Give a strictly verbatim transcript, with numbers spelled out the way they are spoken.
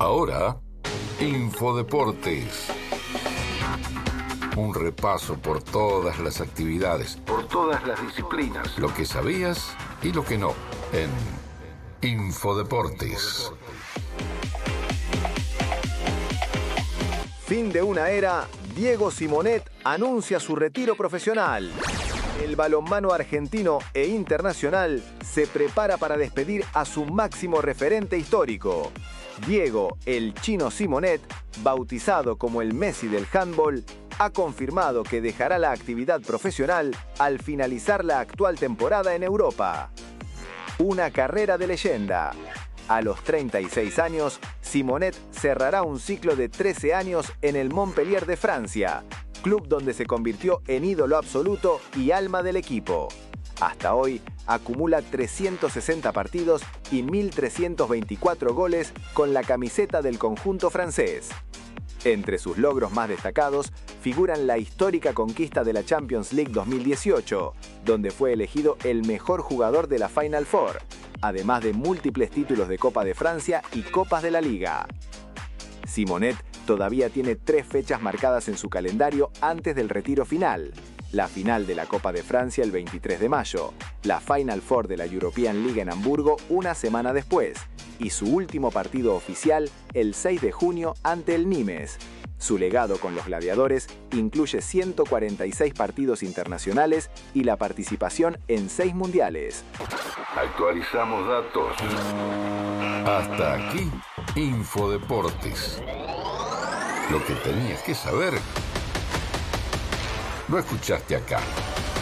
Ahora, Infodeportes. Un repaso por todas las actividades, por todas las disciplinas, lo que sabías y lo que no, en Infodeportes. Fin de una era, Diego Simonet anuncia su retiro profesional. El balonmano argentino e internacional se prepara para despedir a su máximo referente histórico. Diego, el Chino Simonet, bautizado como el Messi del handball, ha confirmado que dejará la actividad profesional al finalizar la actual temporada en Europa. Una carrera de leyenda. A los treinta y seis años, Simonet cerrará un ciclo de trece años en el Montpellier de Francia, club donde se convirtió en ídolo absoluto y alma del equipo. Hasta hoy, acumula trescientos sesenta partidos y mil trescientos veinticuatro goles con la camiseta del conjunto francés. Entre sus logros más destacados figuran la histórica conquista de la Champions League dos mil dieciocho, donde fue elegido el mejor jugador de la Final Four, además de múltiples títulos de Copa de Francia y Copas de la Liga. Simonet todavía tiene tres fechas marcadas en su calendario antes del retiro final: la final de la Copa de Francia el veintitrés de mayo, la Final Four de la European League en Hamburgo una semana después, y su último partido oficial el seis de junio ante el Nimes. Su legado con los gladiadores incluye ciento cuarenta y seis partidos internacionales y la participación en seis mundiales. Actualizamos datos. Hasta aquí, Infodeportes. Lo que tenías que saber, lo escuchaste acá.